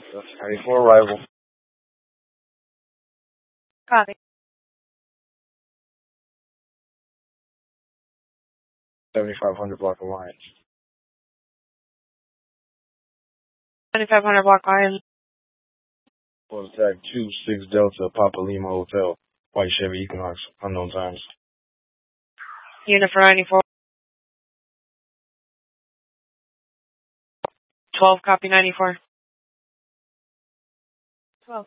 Ready for arrival. Copy. 7500 Block Alliance. 7500 Block Lions. Was tag 26 Delta Papa Lima Hotel. White Chevy Equinox. Unknown times. Unit for 94. 12, copy 94. 12.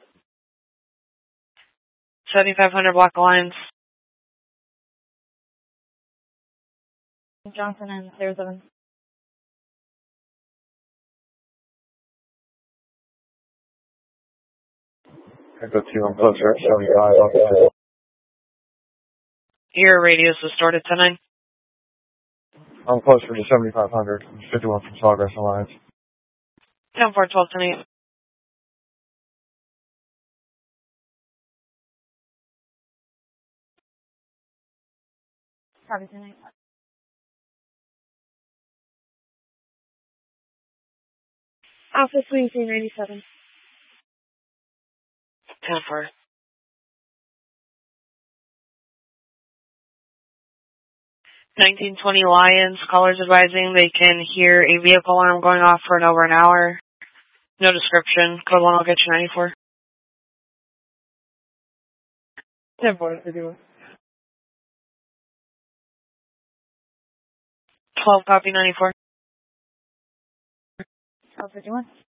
7500 Block Alliance. Johnson and 07. Echo 2, I'm closer at 75. Your radius is stored at 10-9. I'm closer to 7500. 51 from Sawgrass Alliance. 10-4, 12, 10-8. Copy 10-8. Alpha Swing 397. 10-4. 1920 Lions. Callers advising they can hear a vehicle alarm going off for over an hour. No description. Code 1, I'll get you 94. 10-4, 51. 12, copy 94. 12, 51.